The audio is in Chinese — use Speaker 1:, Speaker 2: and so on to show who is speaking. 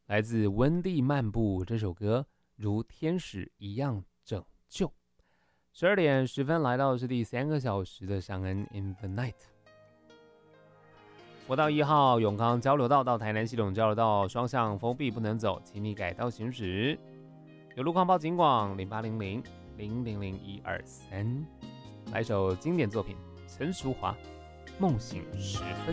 Speaker 1: 来自温蒂漫步这首歌，如天使一样拯救。12:10来到的是第3个小时的尚恩 in the night。国道1号永康交流道到台南系统交流道双向封闭不能走，请你改道行驶。有路况报警广0800-000-123。来首经典作品，陈淑桦《梦醒时分》。